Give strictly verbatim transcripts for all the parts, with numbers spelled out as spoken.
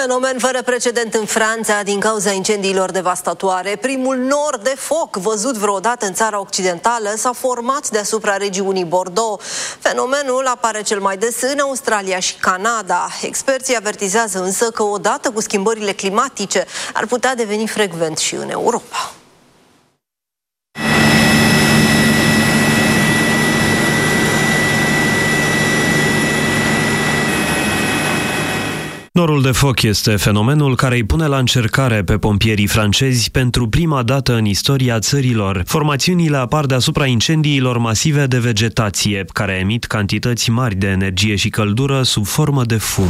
Fenomen fără precedent în Franța din cauza incendiilor devastatoare. Primul nor de foc văzut vreodată în țara occidentală s-a format deasupra regiunii Bordeaux. Fenomenul apare cel mai des în Australia și Canada. Experții avertizează însă că odată cu schimbările climatice ar putea deveni frecvent și în Europa. Norul de foc este fenomenul care îi pune la încercare pe pompierii francezi pentru prima dată în istoria țărilor. Formațiunile apar deasupra incendiilor masive de vegetație, care emit cantități mari de energie și căldură sub formă de fum.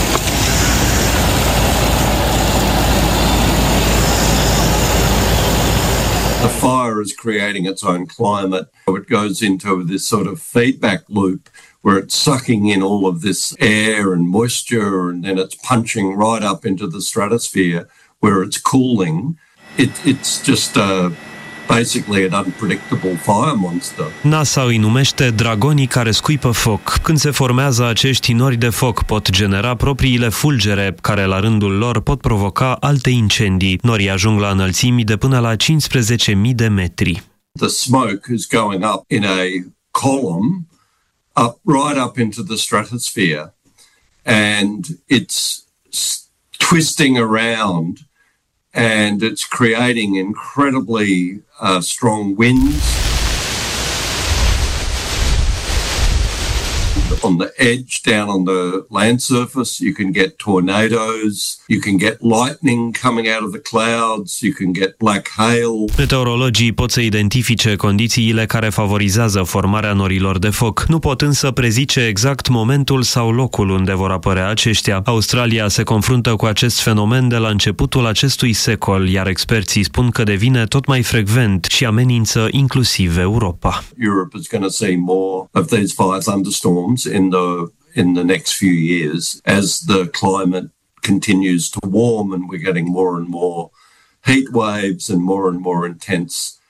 The fire is creating its own climate. It goes into this sort of feedback loop where it's sucking in all of this air and moisture, and then it's punching right up into the stratosphere where it's cooling. It, it's just uh, basically an unpredictable fire monster. NASA îi numește dragonii care scuipă foc. Când se formează acești nori de foc, pot genera propriile fulgere, care la rândul lor pot provoca alte incendii. Norii ajung la înălțimi de până la cincisprezece mii de metri. The smoke is going up in a column up right up into the stratosphere, and it's twisting around, and it's creating incredibly uh, strong winds. On the edge, down on the land surface, you can get tornadoes, you can get lightning coming out of the clouds, you can get black hail. Meteorologii pot să identifice condițiile care favorizează formarea norilor de foc. Nu pot însă prezice exact momentul sau locul unde vor apărea aceștia. Australia se confruntă cu acest fenomen de la începutul acestui secol, iar experții spun că devine tot mai frecvent și amenință inclusiv Europa. Europe is going to see more of these fire thunderstorms in the in the next few years as the climate continues to warm and we're getting more and more heat waves and more and more intense